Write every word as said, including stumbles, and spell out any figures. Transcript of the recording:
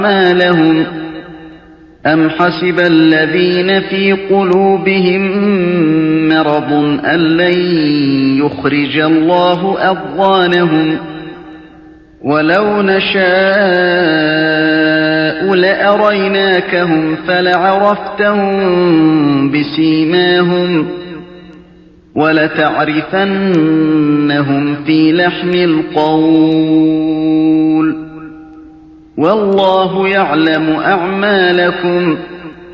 أعمالهم أم حسب الذين في قلوبهم مرض أن لن يخرج الله أضغانهم ولو نشاء لأريناكهم فلعرفتهم بسيماهم ولتعرفنهم في لحن القول والله يعلم أعمالكم